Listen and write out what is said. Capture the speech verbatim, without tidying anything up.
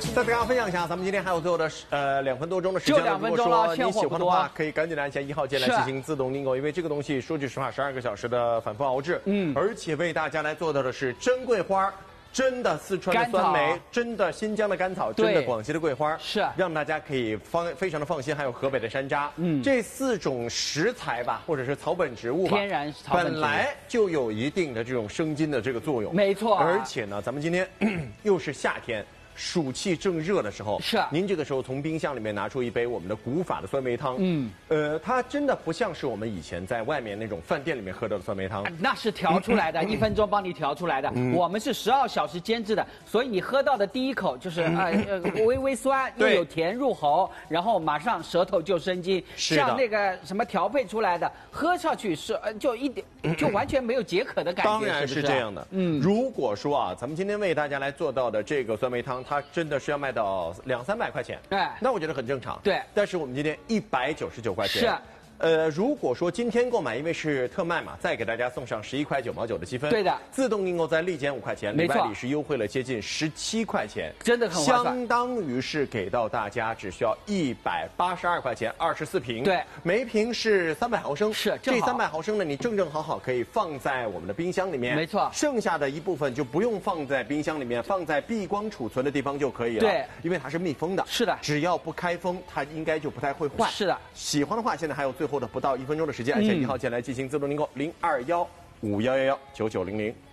再给大家分享一下，咱们今天还有最后的呃两分多钟的时间， 就两分钟了， 你喜欢的话，可以赶紧按下一号键来进行自动订购，因为这个东西说句实话，十二个小时的反复熬制，嗯，而且为大家来做到的是真桂花。 真的四川的酸梅，真的新疆的甘草，真的广西的桂花， 是让大家可以放非常的放心。还有河北的山楂，嗯，这四种食材吧，或者是草本植物吧， 天然草本植物本来就有一定的这种生津的这个作用， 没错、啊。 而且呢，咱们今天又是夏天。 暑气正热的时候， 是您这个时候从冰箱里面拿出一杯我们的古法的酸梅汤，嗯，呃，它真的不像是我们以前在外面那种饭店里面喝到的酸梅汤， 那是调出来的，一分钟帮你调出来的。我们是十二小时煎制的，所以你喝到的第一口就是呃呃微微酸，又有甜入喉，然后马上舌头就生津，像那个什么调配出来的，喝上去是呃就一点就完全没有解渴的感觉， 当然是这样的。嗯，如果说啊，咱们今天为大家来做到的这个酸梅汤。 它真的是要卖到两三百块钱，哎，那我觉得很正常。 对， 但是我们今天一百九十九块钱。 是。 呃，如果说今天购买，因为是特卖嘛，再给大家送上十一块九毛九的积分。 对的， 自动订购再立减五块钱， 没错， 里外里是优惠了接近十七块钱， 真的很划算。 相当于是给到大家只需要一百八十二块钱，二十四瓶。 对， 每瓶是三百毫升。 是， 这三百毫升呢，你正正好好可以放在我们的冰箱里面。 没错， 剩下的一部分就不用放在冰箱里面，放在闭光储存的地方就可以了。 对， 因为它是密封的。 是的， 只要不开封，它应该就不太会坏。 是的， 喜欢的话，现在还有最后的不到一分钟的时间，按下一号键来进行自动订购，零二幺五幺幺幺九九零零。